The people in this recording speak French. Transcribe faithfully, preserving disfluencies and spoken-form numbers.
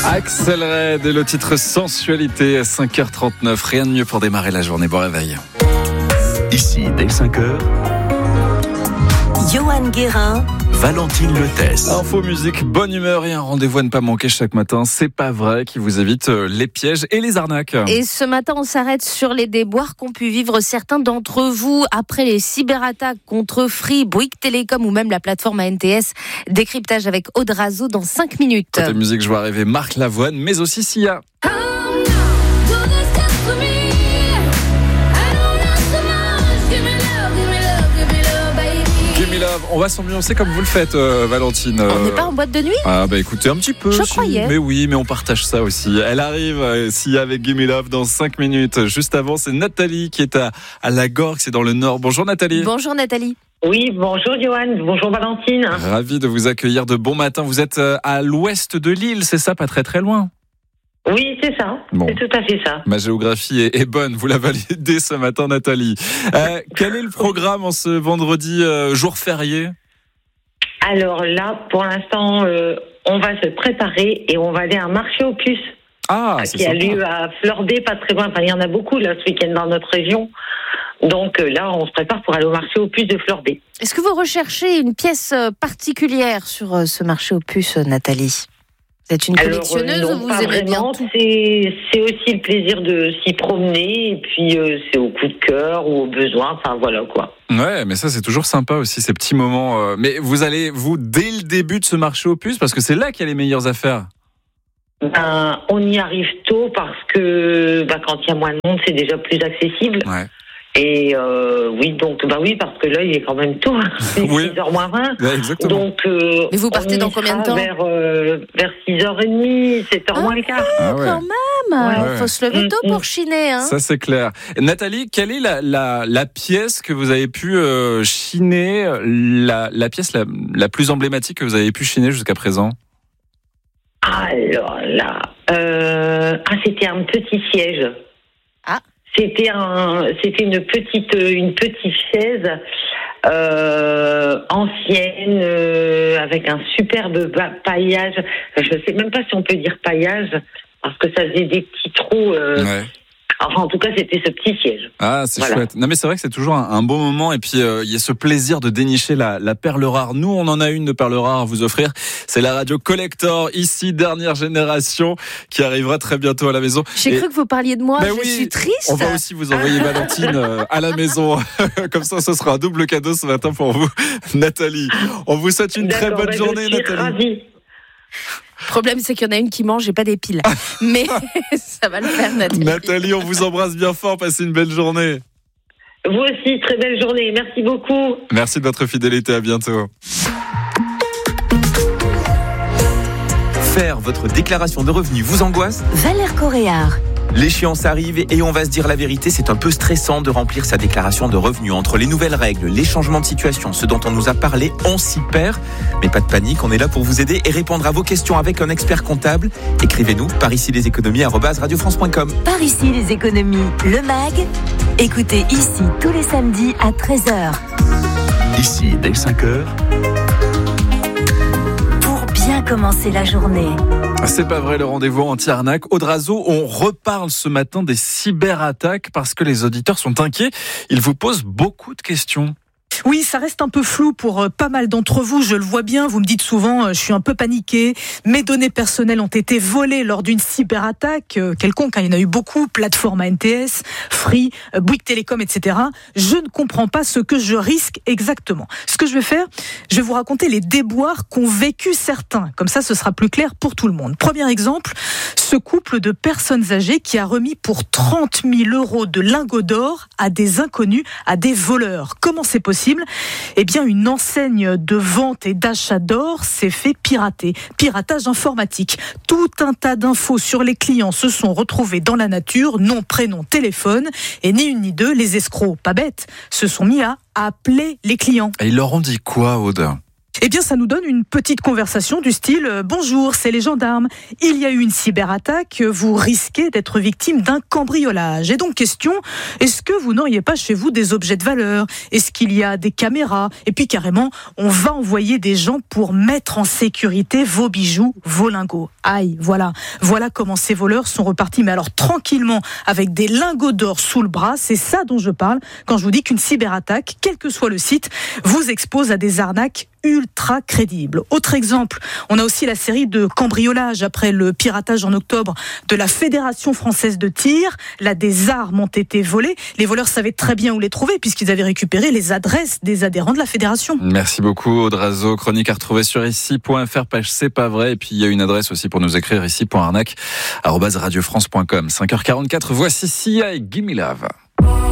Axel Red et le titre Sensualité à cinq heures trente-neuf. Rien de mieux pour démarrer la journée. Bon réveil. Ici, dès cinq heures, Johan Guérin, Valentine Lethès. Info, musique, bonne humeur et un rendez-vous à ne pas manquer chaque matin. C'est pas vrai qui vous évite les pièges et les arnaques. Et ce matin, on s'arrête sur les déboires qu'ont pu vivre certains d'entre vous après les cyberattaques contre Free, Bouygues Télécom ou même la plateforme A N T S. Décryptage avec Aude Razo dans cinq minutes. Côté musique, je vois arriver Marc Lavoine, mais aussi Sia. On va s'ambiancer comme vous le faites, euh, Valentine. On n'est pas en boîte de nuit ? Ah bah écoutez, un petit peu. Je si. croyais. Mais oui, mais on partage ça aussi. Elle arrive, euh, Sia avec Gimme Love dans cinq minutes. Juste avant, c'est Nathalie qui est à, à la Gorgue, c'est dans le Nord. Bonjour Nathalie. Bonjour Nathalie. Oui, bonjour Johan, bonjour Valentine. Ravi de vous accueillir de bon matin. Vous êtes à l'ouest de l'île, c'est ça, pas très très loin ? Oui, c'est ça, bon. C'est tout à fait ça. Ma géographie est, est bonne, vous la validez ce matin Nathalie. Euh, quel est le programme en ce vendredi, euh, jour férié ? Alors là, pour l'instant, euh, on va se préparer et on va aller à un marché aux puces. Ah, euh, c'est qui sympa. a lieu à Fleurdet, pas très loin. Enfin, il y en a beaucoup là ce week-end dans notre région. Donc euh, là, on se prépare pour aller au marché aux puces de Fleurdet. Est-ce que vous recherchez une pièce particulière sur euh, ce marché aux puces, Nathalie ? Vous êtes une collectionneuse Alors, euh, non, ou vous pas aimez vraiment. bien tout ? c'est, c'est aussi le plaisir de s'y promener et puis euh, c'est au coup de cœur ou au besoin. Enfin voilà quoi. Ouais, mais ça c'est toujours sympa aussi ces petits moments. Euh... Mais vous allez vous dès le début de ce marché aux puces parce que c'est là qu'il y a les meilleures affaires. Ben, on y arrive tôt parce que ben, quand il y a moins de monde, c'est déjà plus accessible. Ouais. Et euh, oui, donc bah oui, parce que là, il est quand même tôt. C'est Oui. six heures moins vingt. Ouais, exactement. Donc, euh, Mais vous partez on y dans combien de sera temps ? vers, euh, vers six heures trente, sept heures Ah, moins le quart. Ah ouais. Quand même, il Ouais. faut se lever tôt Mm, pour mm. chiner. Hein. Ça c'est clair. Nathalie, quelle est la, la, la pièce que vous avez pu euh, chiner, la, la pièce la, la plus emblématique que vous avez pu chiner jusqu'à présent ? Alors là, euh, ah, c'était un petit siège. Ah. C'était un, c'était une petite, une petite chaise euh, ancienne euh, avec un superbe paillage. Je ne sais même pas si on peut dire paillage parce que ça faisait des petits trous. Euh, Ouais. Enfin, en tout cas, c'était ce petit siège. Ah, c'est Voilà. chouette. Non, mais c'est vrai que c'est toujours un, un beau moment. Et puis, euh, il y a ce plaisir de dénicher la, la perle rare. Nous, on en a une de perle rare à vous offrir. C'est la radio Collector, ici, dernière génération, qui arrivera très bientôt à la maison. J'ai Et cru que vous parliez de moi, Ben je oui, suis triste. on va aussi vous envoyer Valentine euh, à la maison. Comme ça, ce sera un double cadeau ce matin pour vous, Nathalie. On vous souhaite une très D'accord, bonne bah, journée, je suis Nathalie. ravie. Le problème, c'est qu'il y en a une qui mange et pas des piles. Mais ça va le faire, Nathalie. Nathalie, on vous embrasse bien fort. Passez une belle journée. Vous aussi, très belle journée. Merci beaucoup. Merci de votre fidélité. À bientôt. Faire votre déclaration de revenus vous angoisse ? Valère Coréard. L'échéance arrive et on va se dire la vérité, c'est un peu stressant de remplir sa déclaration de revenus. Entre les nouvelles règles, les changements de situation, ce dont on nous a parlé, on s'y perd. Mais pas de panique, on est là pour vous aider et répondre à vos questions avec un expert comptable. Écrivez-nous par ici les économies arobase radio france point com. Par ici les économies, le mag. Écoutez ici tous les samedis à treize heures. Ici, dès cinq heures, Pour bien commencer la journée. C'est pas vrai, le rendez-vous anti-arnaque. Aude Razo, on reparle ce matin des cyberattaques parce que les auditeurs sont inquiets. Ils vous posent beaucoup de questions. Oui, ça reste un peu flou pour euh, pas mal d'entre vous, je le vois bien, vous me dites souvent, euh, je suis un peu paniqué, mes données personnelles ont été volées lors d'une cyberattaque euh, quelconque, hein, il y en a eu beaucoup, plateforme A N T S, Free, euh, Bouygues Télécom, et cetera. Je ne comprends pas ce que je risque exactement. Ce que je vais faire, je vais vous raconter les déboires qu'ont vécu certains, comme ça ce sera plus clair pour tout le monde. Premier exemple, ce couple de personnes âgées qui a remis pour trente mille euros de lingots d'or à des inconnus, à des voleurs. Comment c'est possible ? Eh bien, une enseigne de vente et d'achat d'or s'est fait pirater. Piratage informatique. Tout un tas d'infos sur les clients se sont retrouvés dans la nature, nom, prénom, téléphone, et ni une ni deux, les escrocs, pas bêtes, se sont mis à appeler les clients. Et ils leur ont dit quoi, Aude ? Eh bien, ça nous donne une petite conversation du style euh, « Bonjour, c'est les gendarmes. Il y a eu une cyberattaque. Vous risquez d'être victime d'un cambriolage. » Et donc, question, est-ce que vous n'auriez pas chez vous des objets de valeur ? Est-ce qu'il y a des caméras ? Et puis, carrément, on va envoyer des gens pour mettre en sécurité vos bijoux, vos lingots. Aïe, voilà. Voilà comment ces voleurs sont repartis. Mais alors, tranquillement, avec des lingots d'or sous le bras, c'est ça dont je parle quand je vous dis qu'une cyberattaque, quel que soit le site, vous expose à des arnaques ultra crédible. Autre exemple, on a aussi la série de cambriolages après le piratage en octobre de la Fédération française de tir. Là, des armes ont été volées. Les voleurs savaient très bien où les trouver puisqu'ils avaient récupéré les adresses des adhérents de la fédération. Merci beaucoup Aude Razeau. Chronique à retrouver sur ici point f r, page C'est pas vrai. Et puis il y a une adresse aussi pour nous écrire ici point arnaque arobase radio france point com. cinq heures quarante-quatre, voici Sia et Gimme Love.